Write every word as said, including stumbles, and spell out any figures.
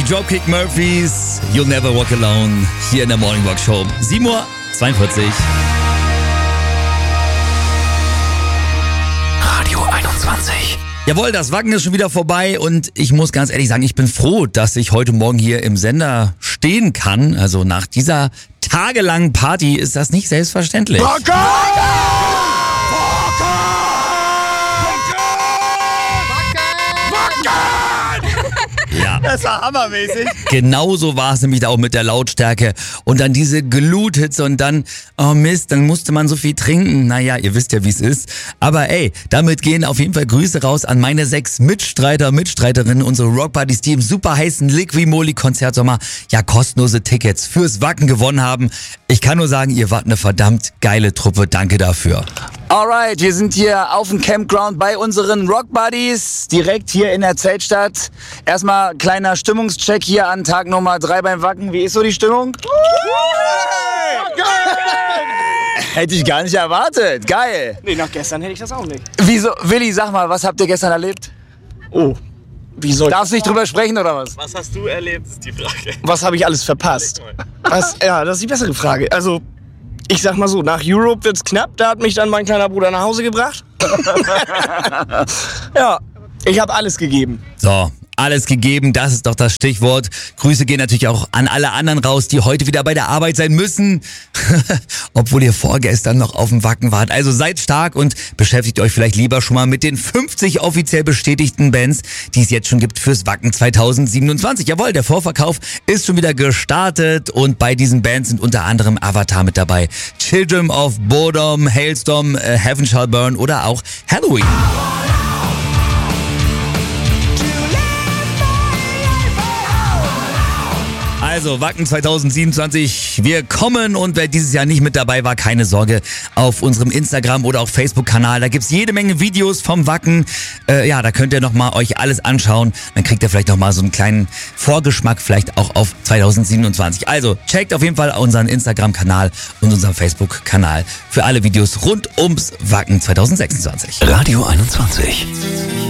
Dropkick Murphys, You'll Never Walk Alone, hier in der Morning Rock Show. sieben Uhr zweiundvierzig. Radio einundzwanzig. Jawohl, das Wacken ist schon wieder vorbei und ich muss ganz ehrlich sagen, ich bin froh, dass ich heute Morgen hier im Sender stehen kann. Also nach dieser tagelangen Party ist das nicht selbstverständlich. Wacken! Ja. Das war hammermäßig. Genauso war es nämlich da auch mit der Lautstärke. Und dann diese Gluthitze und dann, oh Mist, dann musste man so viel trinken. Naja, ihr wisst ja, wie es ist. Aber ey, damit gehen auf jeden Fall Grüße raus an meine sechs Mitstreiter, Mitstreiterinnen, unsere Rockbuddies, die im super heißen Liqui-Moly-Konzertsommer ja kostenlose Tickets fürs Wacken gewonnen haben. Ich kann nur sagen, ihr wart eine verdammt geile Truppe. Danke dafür. Alright, wir sind hier auf dem Campground bei unseren Rockbuddies, direkt hier in der Zeltstadt. Erstmal kleiner Stimmungscheck hier an Tag Nummer drei beim Wacken. Wie ist so die Stimmung? Hätte ich gar nicht erwartet. Geil. Nee, nach gestern hätte ich das auch nicht. Wieso, Willi, sag mal, was habt ihr gestern erlebt? Oh, wie soll Darfst du nicht drüber sprechen oder was? Was hast du erlebt, ist die Frage. Was habe ich alles verpasst? Was, ja, das ist die bessere Frage. Also, ich sag mal so, nach Europe wird's knapp. Da hat mich dann mein kleiner Bruder nach Hause gebracht. Ja, ich habe alles gegeben. So, alles gegeben, das ist doch das Stichwort. Grüße gehen natürlich auch an alle anderen raus, die heute wieder bei der Arbeit sein müssen. Obwohl ihr vorgestern noch auf dem Wacken wart. Also seid stark und beschäftigt euch vielleicht lieber schon mal mit den fünfzig offiziell bestätigten Bands, die es jetzt schon gibt fürs Wacken zweitausendsiebenundzwanzig. Jawohl, der Vorverkauf ist schon wieder gestartet und bei diesen Bands sind unter anderem Avatar mit dabei, Children of Bodom, Hailstorm, äh, Heaven Shall Burn oder auch Halloween. Also Wacken zweitausendsiebenundzwanzig, wir kommen und wer dieses Jahr nicht mit dabei war, keine Sorge, auf unserem Instagram oder auch Facebook-Kanal, da gibt's jede Menge Videos vom Wacken. Äh, ja, da könnt ihr nochmal euch alles anschauen, dann kriegt ihr vielleicht nochmal so einen kleinen Vorgeschmack vielleicht auch auf zweitausendsiebenundzwanzig. Also checkt auf jeden Fall unseren Instagram-Kanal und unseren Facebook-Kanal für alle Videos rund ums Wacken zweitausendsechsundzwanzig. Radio einundzwanzig.